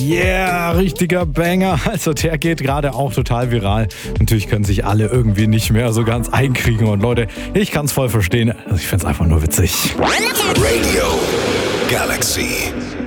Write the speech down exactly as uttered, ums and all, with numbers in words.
Yeah, richtiger Banger. Also der geht gerade auch total viral. Natürlich können sich alle irgendwie nicht mehr so ganz einkriegen. Und Leute, ich kann es voll verstehen. Also ich finde es einfach nur witzig. Radio Galaxy.